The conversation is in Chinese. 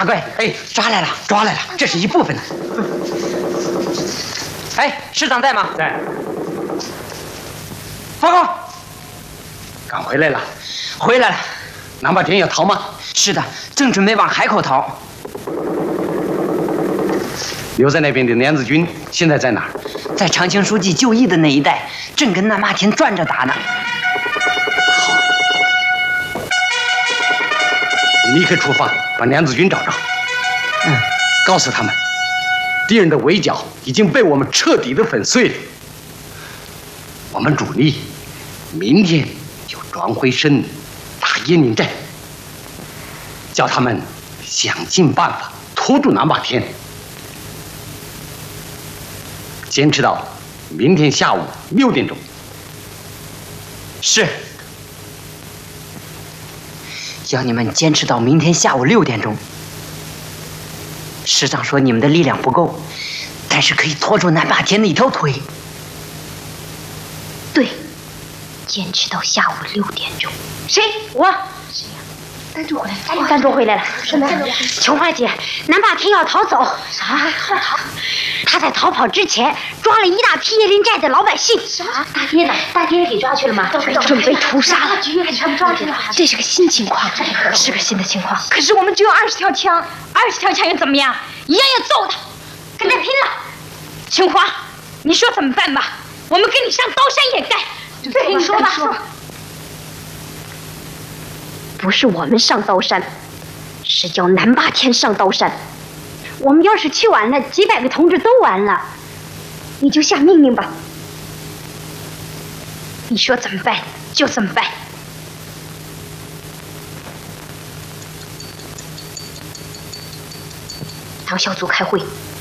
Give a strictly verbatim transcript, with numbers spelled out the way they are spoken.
阿贵，哎，抓来了，抓来了，这是一部分呢。哎，师长在吗？ 在。 报告， 刚回来了。 回来了。 南霸天要逃吗？ 是的，正准备往海口逃。 留在那边的梁子军现在在哪儿？ 在长青书记就义的那一带，正跟南霸天转着打呢。 好，你立刻出发，把梁子军找着。 嗯， 告诉他们，敌人的围剿已经被我们彻底的粉碎了。我们主力明天就转回身打鄢陵寨，叫他们想尽办法拖住南霸天，坚持到明天下午六点钟。 是。要你们坚持到明天下午六点钟。师长说你们的力量不够，但是可以拖住南霸天的一条腿。 对，坚持到下午六点钟。谁？我。谁呀？丹珠回来了。丹珠回来了。什么？琼花姐，南霸天要逃走。啥？要逃？他在逃跑之前抓了一大批鄢陵寨的老百姓。什么？大爹呢？大爹给抓去了吗？准备屠杀了。局给他们抓去了。这是个新情况，是个新的情况。 可是我们只有二十条枪，二十条枪又怎么样？一样要揍他，跟他拼了。琼花，你说怎么办吧？我们跟你上刀山也干。对，你说吧。说。 不是我们上刀山，是叫南霸天上刀山。我们要是去晚了，几百个同志都完了。你就下命令吧。 你说怎么办就怎么办。 党小组开会。